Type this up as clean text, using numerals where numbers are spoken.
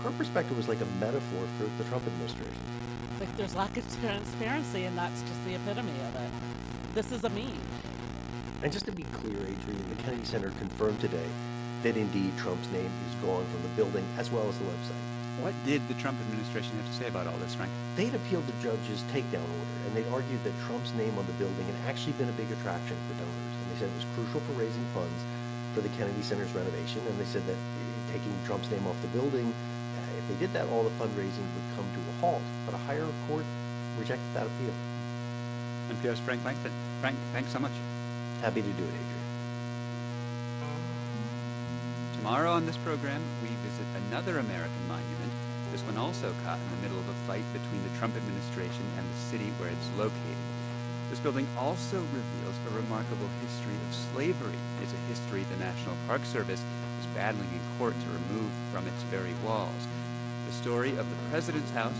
Her perspective was like a metaphor for the Trump administration. Like there's lack of transparency, and that's just the epitome of it. This is a meme. And just to be clear, Adrian, the Kennedy Center confirmed today that indeed Trump's name is gone from the building as well as the website. What did the Trump administration have to say about all this, Frank? They'd appealed the judge's takedown order, and they'd argued that Trump's name on the building had actually been a big attraction for donors. And they said it was crucial for raising funds for the Kennedy Center's renovation. And they said that taking Trump's name off the building, if they did that, all the fundraising would come to a halt. But a higher court rejected that appeal. NPR's Frank Langston. Frank, thanks so much. Happy to do it, Adrian. Tomorrow on this program, we visit another American monument, this one also caught in the middle of a fight between the Trump administration and the city where it's located. This building also reveals a remarkable history of slavery. It's a history the National Park Service is battling in court to remove from its very walls. The story of the President's House